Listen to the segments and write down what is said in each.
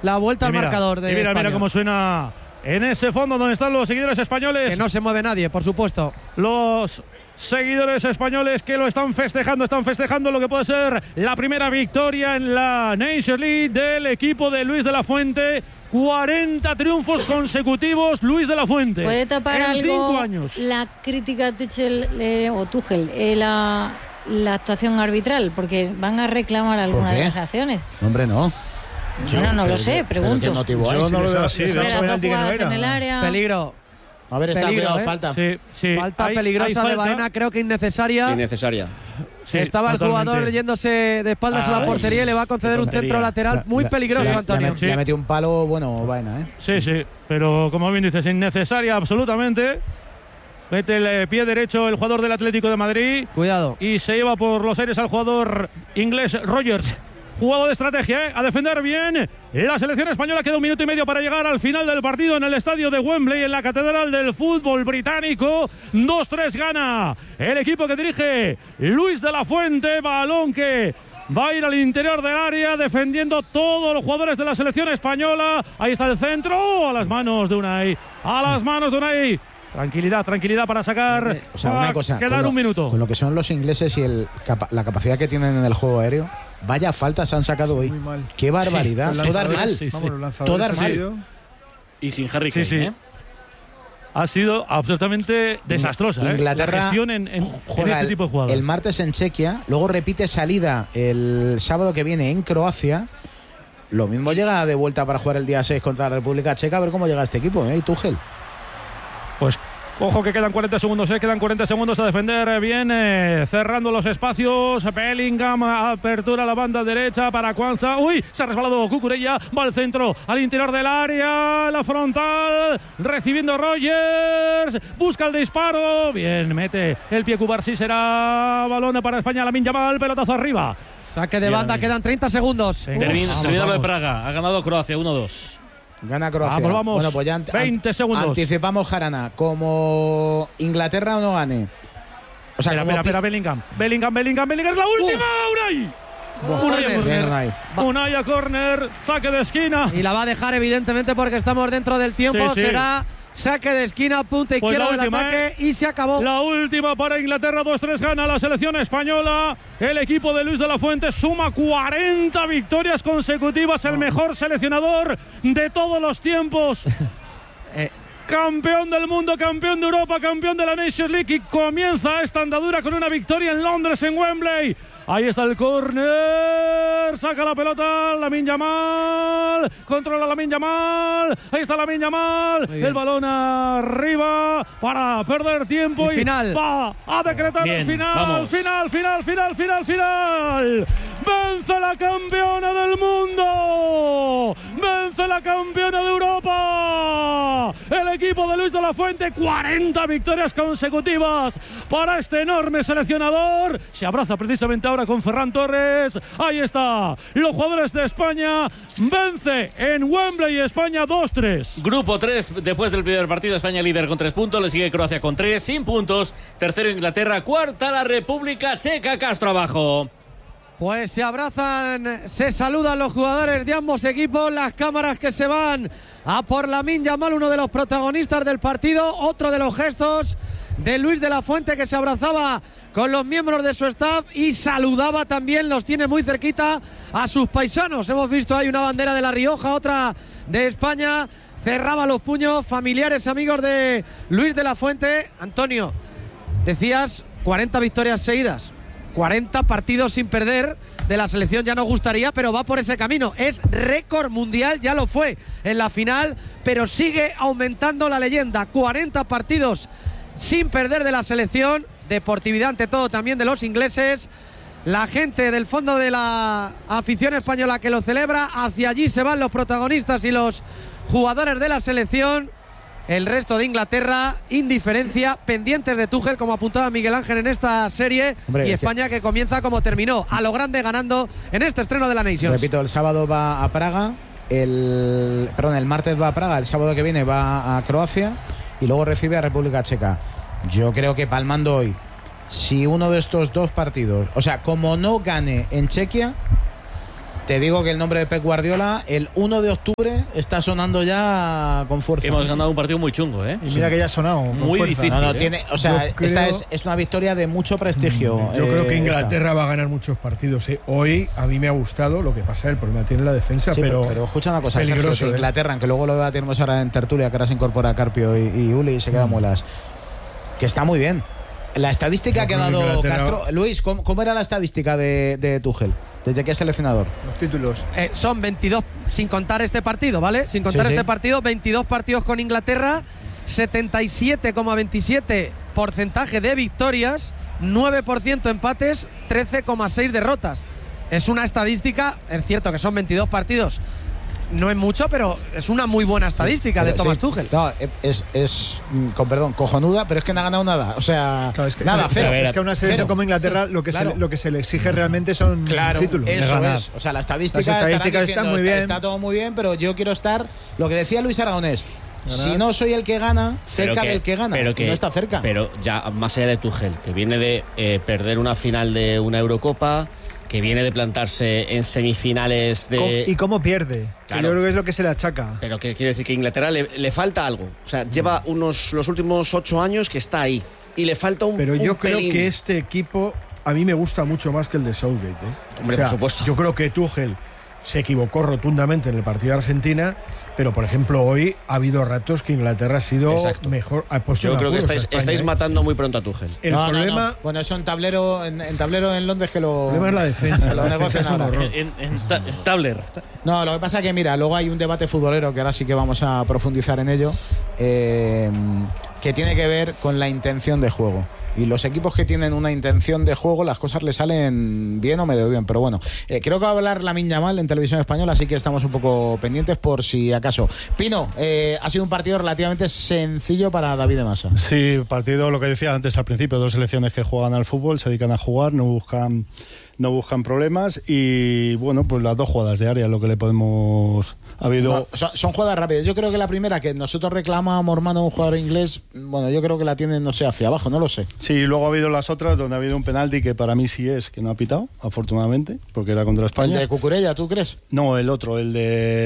la vuelta al marcador de España. Mira cómo suena en ese fondo donde están los seguidores españoles. Que no se mueve nadie, por supuesto. Los seguidores españoles que lo están festejando lo que puede ser la primera victoria en la Nations League del equipo de Luis de la Fuente. 40 triunfos consecutivos, Luis de la Fuente. ¿Puede tapar en algo 5 años. la crítica a Tuchel o Tuchel, la actuación arbitral? Porque van a reclamar alguna de las acciones. Hombre, no. Bueno, no lo sé, pregunto. Yo no lo veo así. En el área. Peligro. A ver, está cuidado, falta. Sí. Falta peligrosa de Baena, creo que innecesaria. Sí, estaba el jugador yéndose de espaldas a la portería y le va a conceder un centro lateral muy peligroso, Antonio. Le ha metido un palo, bueno, Baena, ¿eh? Sí, pero como bien dices, innecesaria absolutamente. Mete el pie derecho el jugador del Atlético de Madrid. Cuidado. Y se lleva por los aires al jugador inglés Rogers. Jugado de estrategia, a defender bien. La selección española queda 1 minuto y medio para llegar al final del partido en el estadio de Wembley, en la catedral del fútbol británico. 2-3 gana el equipo que dirige Luis de la Fuente. Balón que va a ir al interior del área, defendiendo todos los jugadores de la selección española. Ahí está el centro, a las manos de Unai. Tranquilidad para sacar. O sea, una cosa. Quedar 1 minuto. Con lo que son los ingleses y la capacidad que tienen en el juego aéreo, vaya faltas han sacado hoy. Qué barbaridad. Todas mal. Y sin Harry Kane. Sí. Ha sido absolutamente desastrosa. Inglaterra la gestión en este tipo de jugadas. El martes en Chequia, luego repite salida el sábado que viene en Croacia. Lo mismo llega de vuelta para jugar el día 6 contra la República Checa. A ver cómo llega este equipo, ¿eh? Tuchel. Pues ojo que quedan 40 segundos, quedan 40 segundos a defender bien, cerrando los espacios. Bellingham, apertura a la banda derecha para Kwanza. Uy, se ha resbalado Cucurella, va al centro, al interior del área, la frontal, recibiendo Rogers, busca el disparo, bien, mete el pie Cubarsí, será balón para España, Lamine Yamal, pelotazo arriba. Saque de banda, quedan 30 segundos. Termina lo de Praga, ha ganado Croacia 1-2. Gana Croacia. Vamos. Bueno, pues ya 20 segundos. Anticipamos Jarana. Como Inglaterra o no gane. O sea, espera, Bellingham. Es la última, Unai a córner, saque de esquina. Y la va a dejar, evidentemente, porque estamos dentro del tiempo. Sí. Será saque de esquina, punta izquierda del ataque y se acabó. La última para Inglaterra, 2-3 gana la selección española. El equipo de Luis de la Fuente suma 40 victorias consecutivas, el mejor seleccionador de todos los tiempos. Campeón del mundo, campeón de Europa, campeón de la Nations League, y comienza esta andadura con una victoria en Londres, en Wembley. Ahí está el córner, saca la pelota Lamine Yamal, controla Lamine Yamal, ahí está Lamine Yamal, el balón arriba para perder tiempo y final. Va a decretar el final, final. Vence la campeona del mundo, vence la campeona de Europa, el equipo de Luis de la Fuente. 40 victorias consecutivas para este enorme seleccionador. Se abraza precisamente ahora con Ferran Torres. Ahí está, los jugadores de España. Vence en Wembley España 2-3. Grupo 3, después del primer partido, España líder con 3 puntos, le sigue Croacia con 3, sin puntos. Tercero Inglaterra, cuarta la República Checa. Castro abajo. Pues se abrazan, se saludan los jugadores de ambos equipos, las cámaras que se van a por Lamine Yamal, uno de los protagonistas del partido, otro de los gestos de Luis de la Fuente, que se abrazaba con los miembros de su staff y saludaba también, los tiene muy cerquita, a sus paisanos. Hemos visto ahí una bandera de La Rioja, otra de España, cerraba los puños, familiares, amigos de Luis de la Fuente. Antonio, decías 40 victorias seguidas, 40 partidos sin perder de la selección, ya nos gustaría, pero va por ese camino. Es récord mundial, ya lo fue en la final, pero sigue aumentando la leyenda. 40 partidos sin perder de la selección, deportividad ante todo también de los ingleses. La gente del fondo de la afición española que lo celebra, hacia allí se van los protagonistas y los jugadores de la selección. El resto de Inglaterra, indiferencia, pendientes de Tuchel, como apuntaba Miguel Ángel en esta serie. Hombre, y España que comienza como terminó, a lo grande, ganando en este estreno de la Nations. Repito, el sábado va a Praga, el martes va a Praga, el sábado que viene va a Croacia y luego recibe a República Checa. Yo creo que palmando hoy, si uno de estos dos partidos, o sea, como no gane en Chequia, Te digo que el nombre de Pep Guardiola el 1 de octubre está sonando ya con fuerza. Hemos ganado un partido muy chungo, ¿eh? Y mira que ya ha sonado. Muy difícil. No, tiene, o sea, esta creo, es una victoria de mucho prestigio. Yo creo que Inglaterra va a ganar muchos partidos. Hoy a mí me ha gustado, lo que pasa, el problema tiene la defensa, sí, pero escucha una cosa, Sergio, de Inglaterra, aunque luego lo debatiremos ahora en tertulia, que ahora se incorpora Carpio y Uli y se queda muelas, que está muy bien. La estadística que ha dado Castro. Luis, ¿cómo era la estadística de Tuchel desde que es seleccionador? Los títulos. Son 22, sin contar este partido, ¿vale? Sin contar este partido, 22 partidos con Inglaterra, 77,27% de victorias, 9% empates, 13,6 derrotas. Es una estadística, es cierto que son 22 partidos, no es mucho, pero es una muy buena estadística de Thomas Tuchel. No, es con perdón, cojonuda, pero es que no ha ganado nada. O sea, claro, es que, nada, cero. Es que a una selección como Inglaterra lo que se le exige realmente son títulos. Eso es. O sea, la estadística está muy bien. Está todo muy bien, pero yo quiero estar, lo que decía Luis Aragonés, si no soy el que gana, cerca del que gana, pero que no está cerca. Pero ya más allá de Tuchel, que viene de perder una final de una Eurocopa, que viene de plantarse en semifinales de... ¿Y cómo pierde? Claro. Yo creo que es lo que se le achaca. Pero que quiero decir que a Inglaterra le falta algo. O sea, lleva los últimos 8 años que está ahí. Y le falta un Pero yo un creo pelín. que este equipo a mí me gusta mucho más que el de Southgate. Hombre, por supuesto. Yo creo que Tuchel se equivocó rotundamente en el partido de Argentina, pero por ejemplo hoy ha habido ratos que Inglaterra ha sido mejor. Yo creo que estáis matando muy pronto a Tuchel. El problema, no. Bueno, eso en tablero en Londres que lo. El problema es la defensa. Lo negocian ahora. En tabler. No, lo que pasa es que mira, luego hay un debate futbolero que ahora sí que vamos a profundizar en ello, que tiene que ver con la intención de juego. Y los equipos que tienen una intención de juego, las cosas le salen bien o medio bien. Pero bueno, creo que va a hablar Lamine Yamal en televisión española, así que estamos un poco pendientes por si acaso. Pino, ha sido un partido relativamente sencillo para David de Masa. Sí, partido, lo que decía antes al principio, dos selecciones que juegan al fútbol, se dedican a jugar, no buscan problemas y bueno, pues las dos jugadas de área, lo que le podemos... Ha habido... Son jugadas rápidas. Yo creo que la primera que nosotros reclamamos, hermano, un jugador inglés, bueno, yo creo que la tienen, no sé, hacia abajo, no lo sé. Sí, luego ha habido las otras donde ha habido un penalti que para mí sí es, que no ha pitado, afortunadamente, porque era contra España. ¿El de Cucurella, tú crees? No, el otro, el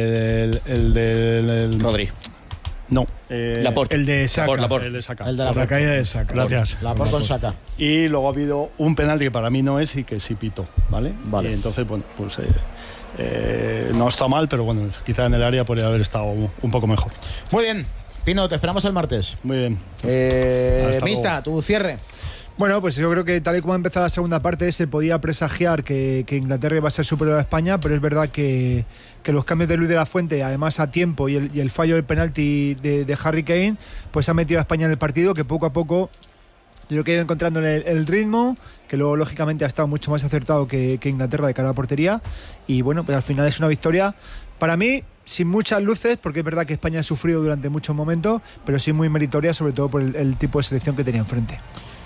de Rodri. No. Laporte. El de Saka. El de Saka. El de la caída de Saka. Gracias. Laporte con Saka. Y luego ha habido un penalti que para mí no es y que sí pito, ¿vale? Vale. Y entonces, bueno, pues no está mal, pero bueno, quizá en el área podría haber estado un poco mejor. Muy bien. Pino, te esperamos el martes. Muy bien. Mista, tu cierre. Bueno, pues yo creo que tal y como ha empezado la segunda parte se podía presagiar que Inglaterra iba a ser superior a España, pero es verdad que los cambios de Luis de la Fuente, además a tiempo, y el fallo del penalti de Harry Kane, pues ha metido a España en el partido, que poco a poco yo creo que ha ido encontrando el ritmo, que luego lógicamente ha estado mucho más acertado que Inglaterra de cara a la portería, y bueno, pues al final es una victoria para mí sin muchas luces, porque es verdad que España ha sufrido durante muchos momentos, pero sí muy meritoria, sobre todo por el tipo de selección que tenía enfrente.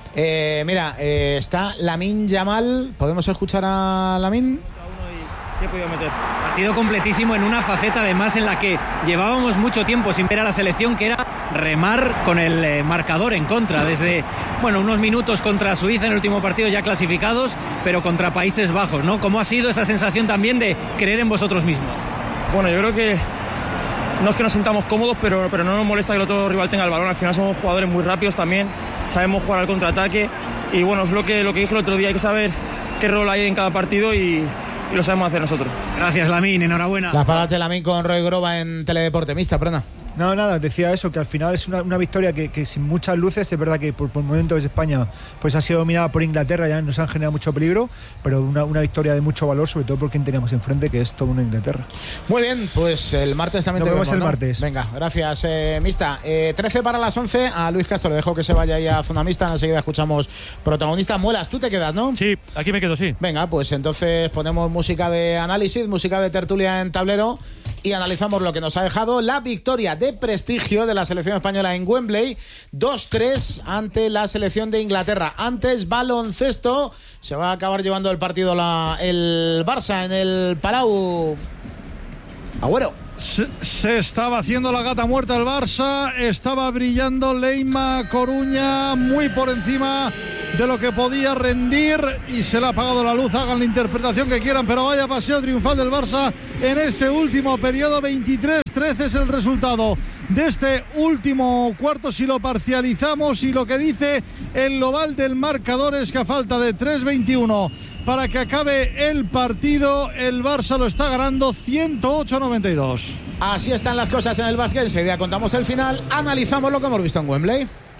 Está Lamine Yamal. ¿Podemos escuchar a Lamine? Partido completísimo en una faceta además en la que llevábamos mucho tiempo sin ver a la selección, que era remar con el marcador en contra desde unos minutos contra Suiza en el último partido ya clasificados, pero contra Países Bajos, ¿no? ¿Cómo ha sido esa sensación también de creer en vosotros mismos? Bueno, yo creo que no es que nos sintamos cómodos, pero no nos molesta que el otro rival tenga el balón. Al final somos jugadores muy rápidos también, sabemos jugar al contraataque y bueno, es lo que dije el otro día, hay que saber qué rol hay en cada partido y lo sabemos hacer nosotros. Gracias, Lamine, enhorabuena. Las palabras de Lamine con Roy Groba en Teledeporte. Mista, perdona. No, nada, decía eso, que al final es una victoria que sin muchas luces, es verdad que por momentos España pues ha sido dominada por Inglaterra, ya nos han generado mucho peligro, pero una victoria de mucho valor, sobre todo por quien teníamos enfrente, que es toda una Inglaterra. Muy bien, pues el martes también nos te vemos, el ¿no? martes. Venga, gracias, Mista. 13 para las 11, a Luis Castro le dejo que se vaya ahí a Zona Mixta, enseguida escuchamos protagonistas. Muelas, tú te quedas, ¿no? Sí, aquí me quedo, sí. Venga, pues entonces ponemos música de análisis, música de tertulia en tablero y analizamos lo que nos ha dejado la victoria de prestigio de la selección española en Wembley, 2-3 ante la selección de Inglaterra. Antes, baloncesto, se va a acabar llevando el partido el Barça en el Palau. Agüero. Se estaba haciendo la gata muerta el Barça, estaba brillando Leima Coruña muy por encima de lo que podía rendir y se le ha apagado la luz. Hagan la interpretación que quieran, pero vaya paseo triunfal del Barça en este último periodo. 23-13 es el resultado de este último cuarto si lo parcializamos, y lo que dice el global del marcador es que a falta de 3:21 para que acabe el partido, el Barça lo está ganando 108-92. Así están las cosas en el básquet. Enseguida contamos el final, analizamos lo que hemos visto en Wembley.